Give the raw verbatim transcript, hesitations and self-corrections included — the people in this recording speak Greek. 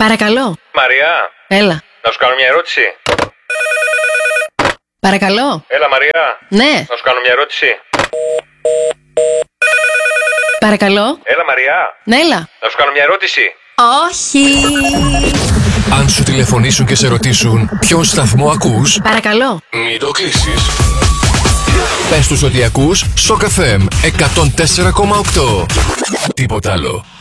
Παρακαλώ. Μαριά. Έλα. Να σου κάνω μια ερώτηση. Παρακαλώ. Έλα, Μαριά. Ναι. Να σου κάνω μια ερώτηση. Παρακαλώ. Έλα, Μαριά. Ναι, έλα. Να σου κάνω μια ερώτηση. Όχι. Αν σου τηλεφωνήσουν και σε ρωτήσουν ποιον σταθμό ακούς, Παρακαλώ. μην το κλείσεις. Πες τους ότι ακούς Shock εφ εμ εκατόν τέσσερα κόμμα οκτώ. Τίποτα άλλο.